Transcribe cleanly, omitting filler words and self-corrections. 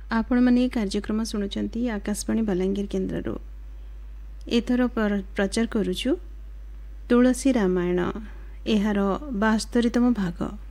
आपण माने कार्यक्रम शुणुचंती आकाशवाणी बलांगीर केन्द्र एथर प्रचार करुचु तुलसी रामायण यार 72तम भाग।